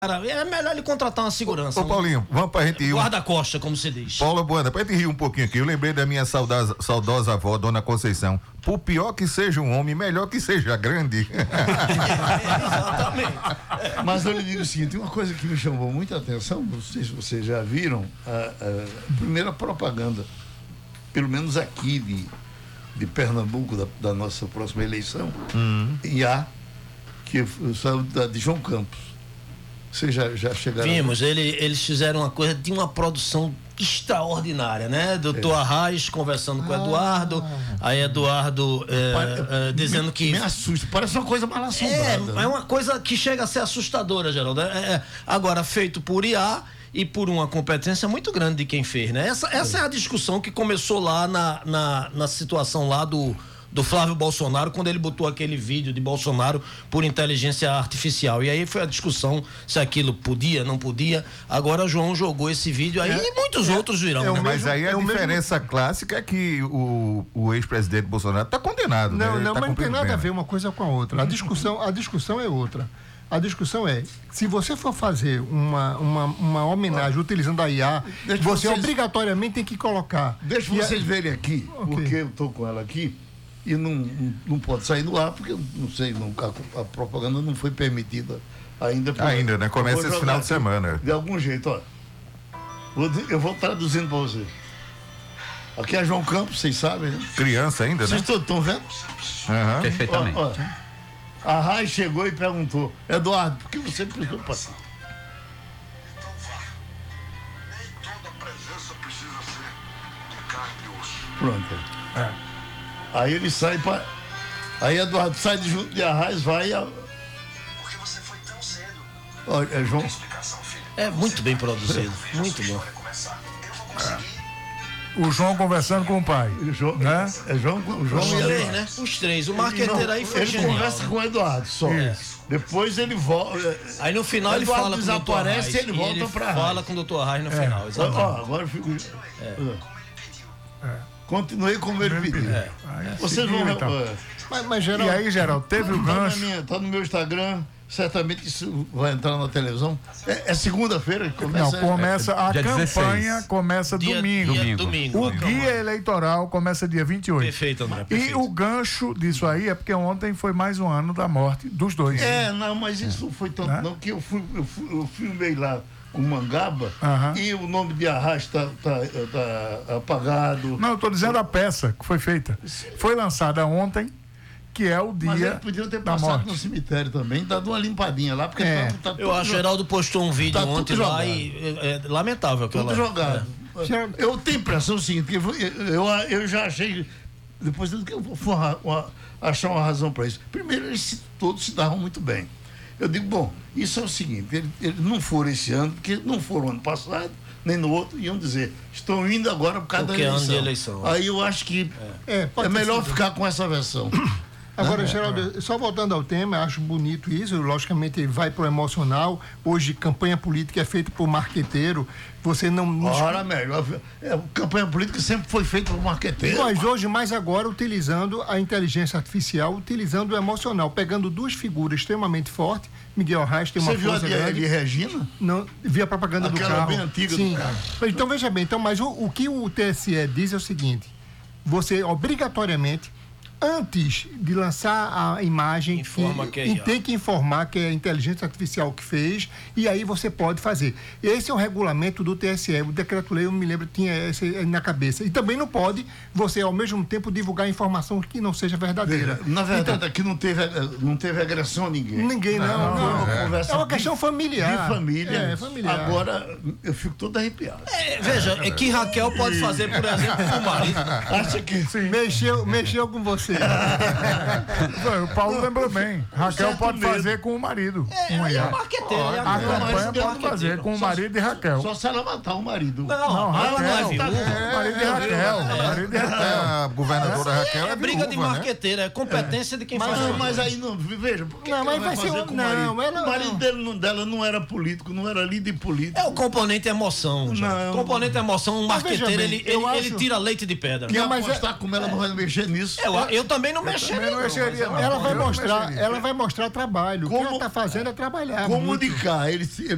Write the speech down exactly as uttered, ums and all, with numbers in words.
Cara, é melhor ele contratar uma segurança. Ô, ô Paulinho, vamos pra gente ir. Guarda-costa, como se diz. Paulo Buana, pra gente rir um pouquinho aqui, eu lembrei da minha saudosa, saudosa avó, Dona Conceição. Por pior que seja um homem, melhor que seja grande. É, exatamente. Mas eu lhe digo o seguinte, uma coisa que me chamou muita atenção, não sei se vocês já viram, a, a primeira propaganda, pelo menos aqui de, de Pernambuco, da, da nossa próxima eleição, Hum. e a que saiu da, de João Campos. Vocês já, já chegaram? Vimos, ele, eles fizeram uma coisa de uma produção extraordinária, né? Doutor É. Arraes conversando com o Eduardo, aí Eduardo é, Pare- é, dizendo me, que... Me assusta, parece uma coisa mal É, assombrada. é uma coisa que chega a ser assustadora, Geraldo. É, é, agora, feito por I A e por uma competência muito grande de quem fez, né? Essa, essa é a discussão que começou lá na, na, na situação lá do... do Flávio Bolsonaro, quando ele botou aquele vídeo de Bolsonaro por inteligência artificial. E aí foi a discussão se aquilo podia, não podia. Agora João jogou esse vídeo aí É, e muitos é, outros virão. é o né? Mas mesmo- aí a é o mesmo- diferença clássica é que o, o ex-presidente Bolsonaro está condenado. Não, né? Ele não, tá mas não tem cumprindo nada a pena. ver uma coisa com a outra. A discussão, a discussão é outra. A discussão é, se você for fazer uma, uma, uma homenagem utilizando a I A, Deixa você vocês- obrigatoriamente tem que colocar. Deixa E a- vocês verem aqui, Ok. porque eu estou com ela aqui e não, não, não pode sair no ar, porque eu não sei, não, a, a propaganda não foi permitida ainda. por- Ainda, né? Começa eu vou esse jogar final de aqui semana. De algum jeito, ó. Vou di- eu vou traduzindo para você. Aqui é João Campos, vocês sabem, né? Criança ainda, né? Vocês estão vendo? Aham. Perfeitamente. Ó, ó. A Rai chegou e perguntou: Eduardo, por que você precisou passar? Então vá. Nem toda presença precisa ser de carne e osso. Pronto. Aí ele sai para. Aí Eduardo sai de junto de Arraiz, vai e. a- Porque você foi tão cedo. Ó, é João. Explicação, filho. É muito bem produzido, muito bom. Vai começar. Eu vou conseguir. O João conversando com o pai. João, Né? É João, o João Os e três, Eduardo. né? Os três. O Não, marqueteiro aí foi ele genial. conversa né? com o Eduardo só. Depois ele volta. Aí no final ele Eduardo fala com o doutor desaparece Arraes, e ele volta ele pra fala Arraes. com o doutor Arraes no É. final, Ó, exatamente. ó, agora eu fico. Continuei como ele pediu. Aí Vocês vão. seguiu, então. é, Mas, mas E Geraldo, aí, Geraldo, teve o Tá, na gancho. minha- tá no meu Instagram, certamente isso vai entrar na televisão. É, é segunda-feira que começa. Não, começa a Dia campanha, dezesseis. começa Dia- domingo. dia- Domingo. domingo. O né? guia eleitoral começa dia vinte e oito. Perfeito, André. E Perfeito. o gancho disso aí é porque ontem foi mais um ano da morte dos dois. É, não, mas isso não foi tanto Né? não, que eu, fui, eu, fui, eu filmei lá com Mangaba Aham. e o nome de Arras tá, tá, tá apagado. Não, eu tô dizendo a peça que foi feita. Foi lançada ontem, que é o Mas dia eles podiam ter da passado no morte. cemitério também, dado uma limpadinha lá, porque É. tá, tá Eu tudo acho que jo- Geraldo postou um vídeo Tá tudo ontem lá jogado. e é, é lamentável aquela. tudo jogado. Geraldo- Eu tenho a impressão seguinte, que eu, eu, eu já achei, depois que eu vou ra- uma- achar uma razão para isso. Primeiro, eles se- todos se davam muito bem. Eu digo, bom, isso é o seguinte, eles, eles não foram esse ano, porque não foram ano passado, nem no outro, iam dizer, estão indo agora por causa Porque da é ano eleição. de eleição. Aí eu acho que é, é, pode ter melhor sido. ficar com essa versão. Agora, Geraldo, só voltando ao tema, acho bonito isso, logicamente vai pro emocional. Hoje, campanha política é feita por marqueteiro. Você não. não Ora, melhor. É, campanha política sempre foi feita por marqueteiro. Mas hoje, mais agora, utilizando a inteligência artificial, utilizando o emocional, pegando duas figuras extremamente fortes. Miguel Arraes tem uma Você viu a força de, grande. de Regina? Não, vi a propaganda do Aquela carro. bem antiga do Sim. carro. Então, veja bem, então, mas o, o que o T S E diz é o seguinte: você obrigatoriamente, antes de lançar a imagem, Informa que é e I A. tem que informar que é a inteligência artificial que fez, e aí você pode fazer. Esse é o regulamento do T S E. O decreto-lei, eu me lembro, tinha esse aí na cabeça. E também não pode você, ao mesmo tempo, divulgar informação que não seja verdadeira. Na verdade, Então, aqui não teve, não teve agressão a ninguém. ninguém, não. Foi não, uma é. conversa É uma de- questão familiar. De família. É, familiar. Agora, eu fico todo arrepiado. É, veja, é que Raquel pode fazer, por exemplo, com o marido. Acha que. Mexeu, mexeu com você. O Paulo lembrou bem. Raquel certo pode medo. fazer com o marido. É, Um aí I é A. marqueteiro. é A Não, mas campanha deu pode fazer marqueteiro. com o marido de Raquel. Só se ela matar o marido. Não, Não, ela não é Raquel. viúva. O marido de Raquel. O marido de Raquel. A governadora Raquel é, É briga de viúva, né? marqueteiro, é competência de quem Mas, faz. não, isso. mas aí não, veja, por que Não, que mas ela vai ser fazer um- com o não, marido? ela o marido não. dele, não- dela não era político, não era líder político. É o componente emoção. já. Não. Componente emoção, um Mas veja marqueteiro, bem, ele, eu ele, ele acho- tira leite de pedra. Quer Não, mas apostar como ela não vai mexer nisso? Eu, eu também não mexeria. Também não mexeria, não. Ela vai Eu não mostrar, mexeria. ela vai mostrar trabalho. O que Como- ela está fazendo é trabalhar. muito. Comunicar. Ele, se-